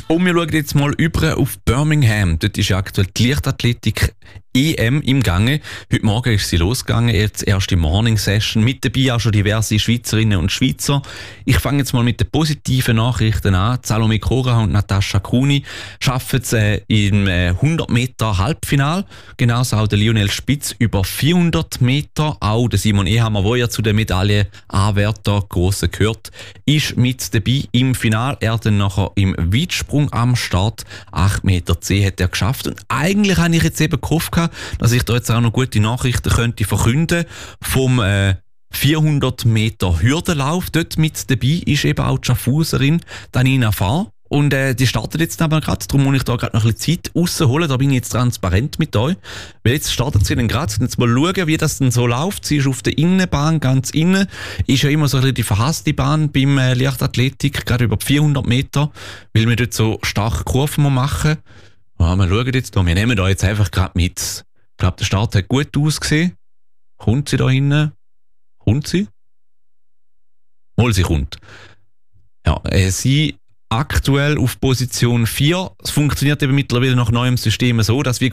Und wir schauen jetzt mal über auf Birmingham. Dort ist ja aktuell die Leichtathletik EM im Gange. Heute Morgen ist sie losgegangen, jetzt erste Morning Session. Mit dabei auch schon diverse Schweizerinnen und Schweizer. Ich fange jetzt mal mit den positiven Nachrichten an. Salome Cora und Natascha Cooney schaffen es im 100 Meter Halbfinal. Genauso auch der Lionel Spitz über 400 Meter. Auch der Simon Ehammer, der ja zu den Medaillenanwärter grossen gehört, ist mit dabei im Finale. Er dann nachher im Weitsprung am Start. 8,10 Meter hat er geschafft. Und eigentlich habe ich jetzt eben gehofft, dass ich da jetzt auch noch gute Nachrichten könnte verkünden vom 400 Meter Hürdenlauf. Dort mit dabei ist eben auch die Schaffhauserin Danina Fahr. Und die startet jetzt aber gerade, darum muss ich da gerade noch ein bisschen Zeit rausholen, da bin ich jetzt transparent mit euch. Weil jetzt startet sie dann gerade, jetzt mal schauen, wie das denn so läuft. Sie ist auf der Innenbahn, ganz innen. Ist ja immer so ein bisschen die verhasste Bahn beim Leichtathletik, gerade über die 400 Meter, weil wir dort so starke Kurven machen. Ja, wir schauen jetzt da, wir nehmen da jetzt einfach gerade mit. Ich glaube, der Start hat gut ausgesehen. Kommt sie da hinten? Kommt sie? Wohl, sie kommt. Ja, sie aktuell auf Position 4. Es funktioniert eben mittlerweile nach neuem System so, dass wir